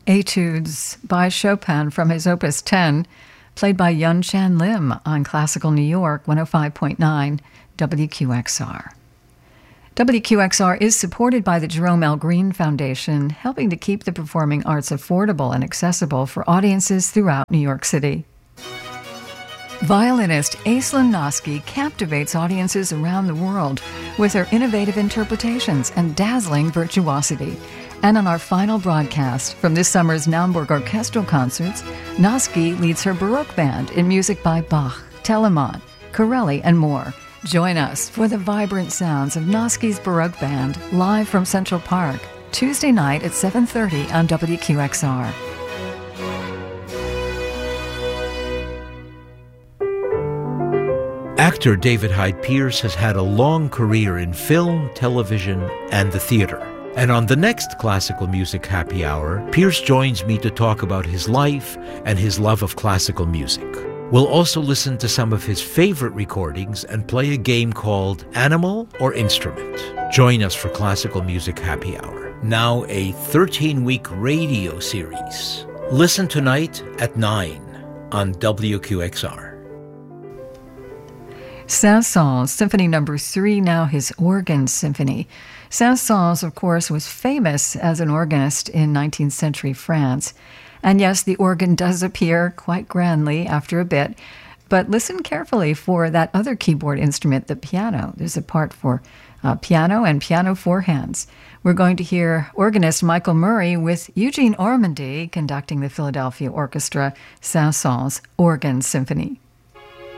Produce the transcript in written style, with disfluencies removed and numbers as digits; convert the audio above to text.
Etudes by Chopin from his Opus 10, played by Yun Chan Lim on Classical New York 105.9 WQXR. WQXR is supported by the Jerome L. Green Foundation, helping to keep the performing arts affordable and accessible for audiences throughout New York City. Violinist Aislinn Noski captivates audiences around the world with her innovative interpretations and dazzling virtuosity. And on our final broadcast from this summer's Naumburg Orchestral Concerts, Noski leads her Baroque band in music by Bach, Telemann, Corelli, and more. Join us for the vibrant sounds of Noski's Baroque Band live from Central Park, Tuesday night at 7:30 on WQXR. Actor David Hyde Pierce has had a long career in film, television, and the theater. And on the next Classical Music Happy Hour, Pierce joins me to talk about his life and his love of classical music. We'll also listen to some of his favorite recordings and play a game called Animal or Instrument. Join us for Classical Music Happy Hour, now a 13-week radio series. Listen tonight at 9 on WQXR. Saint-Saëns Symphony No. 3, now his Organ Symphony. Saint-Saëns, of course, was famous as an organist in 19th century France. And yes, the organ does appear quite grandly after a bit, but listen carefully for that other keyboard instrument, the piano. There's a part for piano and piano four hands. We're going to hear organist Michael Murray with Eugene Ormandy conducting the Philadelphia Orchestra Saint-Saëns Organ Symphony.